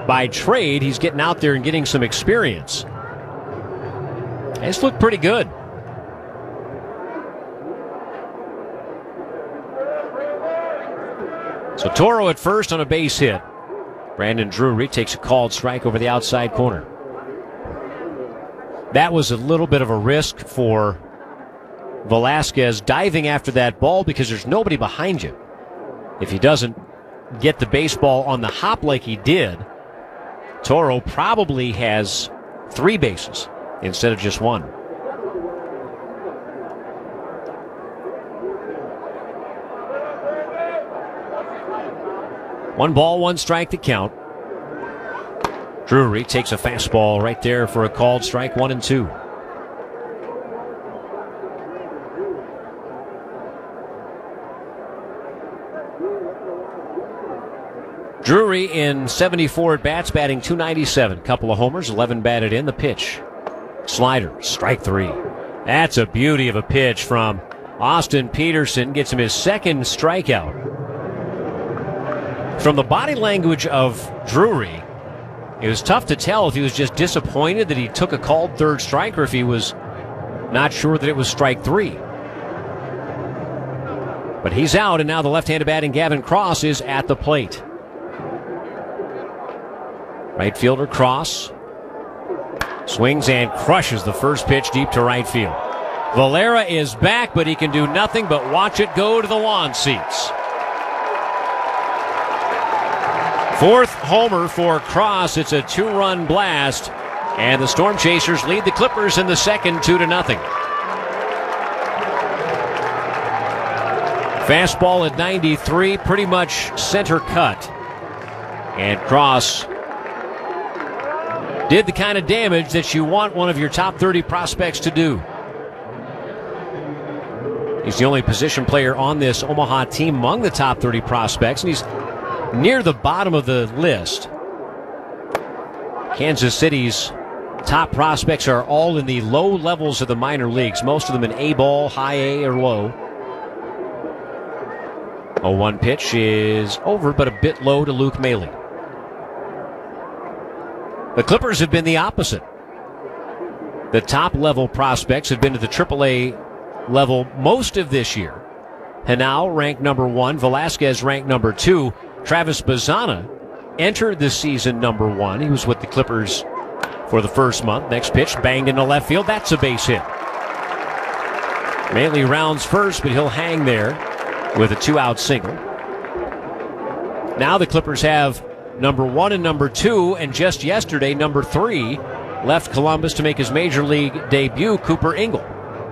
by trade. He's getting out there and getting some experience. It's looked pretty good. So Toro at first on a base hit. Brandon Drury takes a called strike over the outside corner. That was a little bit of a risk for Velasquez diving after that ball because there's nobody behind you. If he doesn't get the baseball on the hop like he did, Toro probably has 3 bases instead of just 1. One ball, 1 strike to count. Drury takes a fastball right there for a called strike, 1-2. Drury in 74 at-bats, batting .297. Couple of homers, 11 batted in. The pitch. Slider, strike 3. That's a beauty of a pitch from Austin Peterson. Gets him his 2nd strikeout. From the body language of Drury, it was tough to tell if he was just disappointed that he took a called 3rd strike or if he was not sure that it was strike 3. But he's out, and now the left-handed batting Gavin Cross is at the plate. Right fielder Cross swings and crushes the first pitch deep to right field. Valera is back, but he can do nothing but watch it go to the lawn seats. 4th homer for Cross. It's a 2-run blast, and the Storm Chasers lead the Clippers in the 2nd 2-0. Fastball at 93, pretty much center cut. And Cross did the kind of damage that you want one of your top 30 prospects to do. He's the only position player on this Omaha team among the top 30 prospects, and he's near the bottom of the list. Kansas City's top prospects are all in the low levels of the minor leagues, most of them in A-ball, high A or low. 0-1 pitch is over, but a bit low to Luke Maile. The Clippers have been the opposite. The top level prospects have been to the AAA level most of this year. Hanau ranked number 1, Velasquez ranked number 2. Travis Bazzana entered the season number 1. He was with the Clippers for the first month. Next pitch banged into left field. That's a base hit. Maile rounds first, but he'll hang there with a 2-out single. Now the Clippers have number 1 and number 2, and just yesterday, number 3 left Columbus to make his major league debut, Cooper Ingle.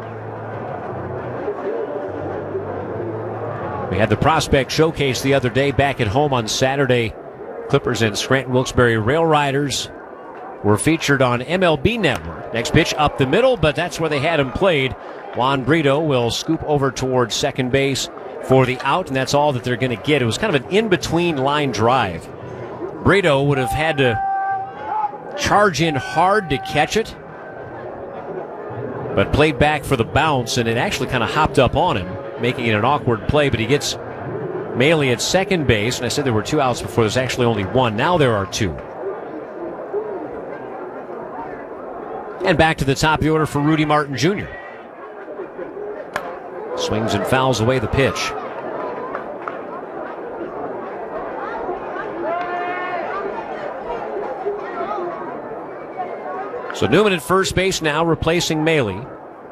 We had the prospect showcase the other day back at home on Saturday. Clippers and Scranton Wilkes-Barre Rail Riders were featured on MLB Network. Next pitch up the middle, but that's where they had him played. Juan Brito will scoop over towards second base for the out, and that's all that they're going to get. It was kind of an in-between line drive. Brito would have had to charge in hard to catch it, but played back for the bounce, and it actually kind of hopped up on him, making it an awkward play, but he gets Maile at second base, and I said there were 2 outs before. There's actually only 1. Now there are 2. And back to the top of the order for Rudy Martin Jr. Swings and fouls away the pitch. So Newman at first base now, replacing Maile.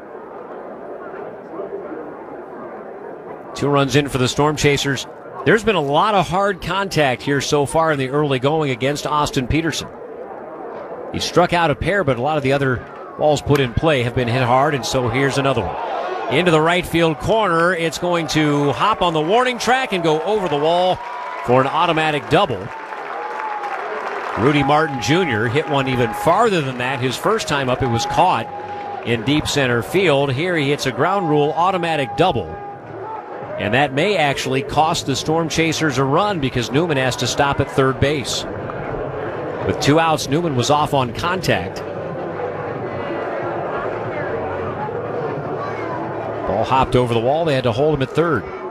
2 runs in for the Storm Chasers. There's been a lot of hard contact here so far in the early going against Austin Peterson. He struck out a pair, but a lot of the other balls put in play have been hit hard, and so here's another one. Into the right field corner. It's going to hop on the warning track and go over the wall for an automatic double. Rudy Martin Jr. hit one even farther than that. His first time up, it was caught in deep center field. Here he hits a ground rule automatic double. And that may actually cost the Storm Chasers a run because Newman has to stop at third base. With 2 outs, Newman was off on contact. Ball hopped over the wall. They had to hold him at third.